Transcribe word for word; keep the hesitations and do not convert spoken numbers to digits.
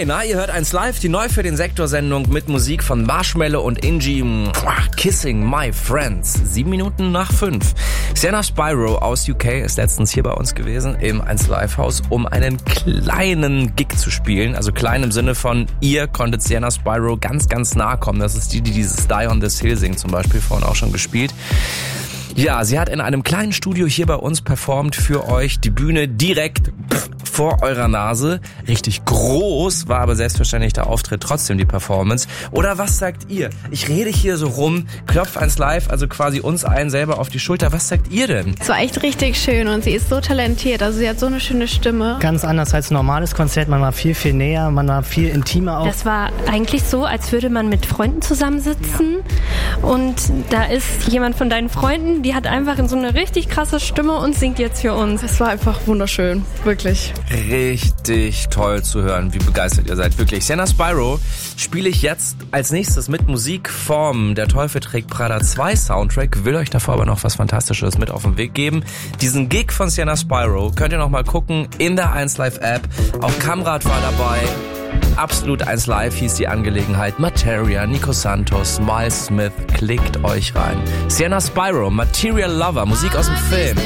Hi, na, ihr hört eins live, die neu für den Sektor-Sendung mit Musik von Marshmello und Ingi. Kissing My Friends. Sieben Minuten nach fünf. Sienna Spyro aus U K ist letztens hier bei uns gewesen im eins live Haus, um einen kleinen Gig zu spielen. Also klein im Sinne von, ihr konntet Sienna Spyro ganz, ganz nahe kommen. Das ist die, die dieses Die on This Hill singt, zum Beispiel, vorhin auch schon gespielt. Ja, sie hat in einem kleinen Studio hier bei uns performt für euch. Die Bühne direkt vor eurer Nase. Richtig groß, war aber selbstverständlich der Auftritt, trotzdem die Performance. Oder was sagt ihr? Ich rede hier so rum, klopft eins live, also quasi uns allen selber auf die Schulter. Was sagt ihr denn? Es war echt richtig schön und sie ist so talentiert. Also sie hat so eine schöne Stimme. Ganz anders als ein normales Konzert. Man war viel, viel näher, man war viel intimer auch. Das war eigentlich so, als würde man mit Freunden zusammensitzen. Ja. Und da ist jemand von deinen Freunden, die hat einfach so eine richtig krasse Stimme und singt jetzt für uns. Es war einfach wunderschön, wirklich. Richtig toll zu hören, wie begeistert ihr seid. Wirklich. Sienna Spyro spiele ich jetzt als nächstes mit Musik vom Der Teufel trägt Prada zwei Soundtrack. Will euch davor aber noch was Fantastisches mit auf den Weg geben. Diesen Gig von Sienna Spyro könnt ihr noch mal gucken in der eins live App. Auch Kamrat war dabei. Absolut eins live hieß die Angelegenheit. Materia, Nico Santos, Miles Smith, klickt euch rein. Sienna Spyro, Material Lover, Musik aus dem Film.